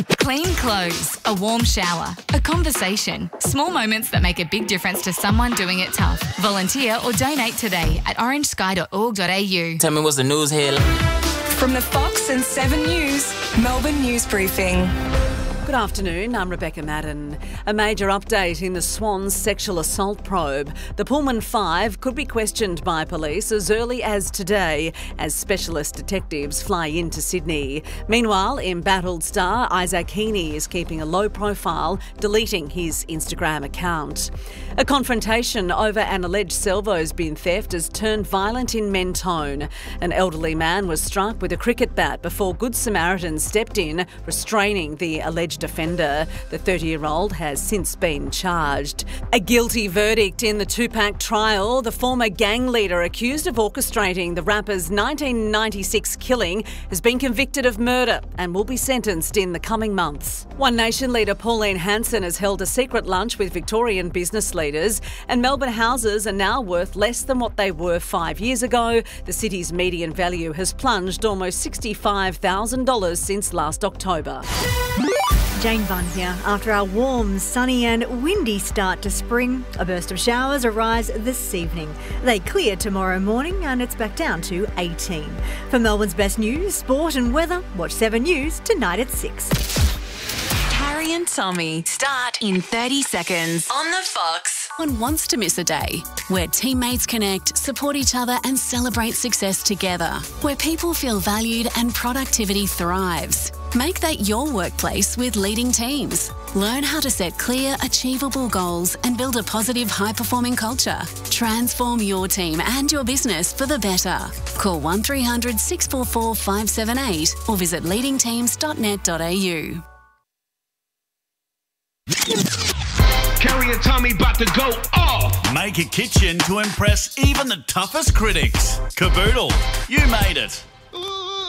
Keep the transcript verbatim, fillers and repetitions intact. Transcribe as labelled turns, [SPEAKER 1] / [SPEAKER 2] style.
[SPEAKER 1] Clean clothes, a warm shower, a conversation. Small moments that make a big difference to someone doing it tough. Volunteer or donate today at orange sky dot org dot a u.
[SPEAKER 2] Tell me what's the news here.
[SPEAKER 3] From the Fox and Seven News, Melbourne News Briefing.
[SPEAKER 4] Good afternoon, I'm Rebecca Madden. A major update in the Swans sexual assault probe. The Pullman Five could be questioned by police as early as today as specialist detectives fly into Sydney. Meanwhile, embattled star Isaac Heaney is keeping a low profile, deleting his Instagram account. A confrontation over an alleged Salvo's bin theft has turned violent in Mentone. An elderly man was struck with a cricket bat before Good Samaritans stepped in, restraining the alleged offender. The thirty-year-old has since been charged. A guilty verdict in the Tupac trial. The former gang leader accused of orchestrating the rapper's nineteen ninety-six killing has been convicted of murder and will be sentenced in the coming months. One Nation leader Pauline Hanson has held a secret lunch with Victorian business leaders, and Melbourne houses are now worth less than what they were five years ago. The city's median value has plunged almost sixty-five thousand dollars since last October.
[SPEAKER 5] Jane Bunn here. After our warm, sunny and windy start to spring, a burst of showers arise this evening. They clear tomorrow morning and it's back down to eighteen. For Melbourne's best news, sport and weather, watch Seven News tonight at six.
[SPEAKER 3] Harry and Tommy start in thirty seconds on the Fox.
[SPEAKER 6] No one wants to miss a day where teammates connect, support each other and celebrate success together, where people feel valued and productivity thrives. Make that your workplace with Leading Teams. Learn how to set clear, achievable goals and build a positive, high-performing culture. Transform your team and your business for the better. Call one three hundred, six four four, five seven eight or visit leading teams dot net dot a u.
[SPEAKER 7] Carrie and Tommy about to go off.
[SPEAKER 8] Make a kitchen to impress even the toughest critics. Caboodle, you made it.